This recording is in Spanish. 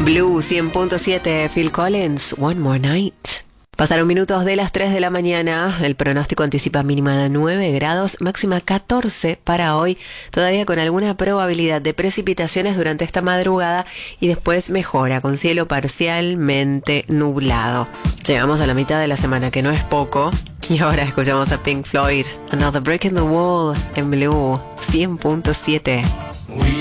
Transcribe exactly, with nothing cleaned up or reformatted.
Blue cien punto siete, Phil Collins, One More Night. Pasaron minutos de las tres de la mañana, el pronóstico anticipa mínima de nueve grados, máxima catorce para hoy, todavía con alguna probabilidad de precipitaciones durante esta madrugada y después mejora con cielo parcialmente nublado. Llegamos a la mitad de la semana, que no es poco, y ahora escuchamos a Pink Floyd, Another Break in the Wall en Blue cien punto siete.